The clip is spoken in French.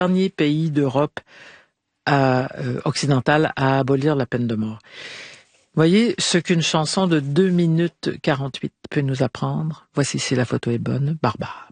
dernier pays d'Europe occidentale à abolir la peine de mort. Voyez ce qu'une chanson de 2 minutes 48 peut nous apprendre. Voici si la photo est bonne. Barbare.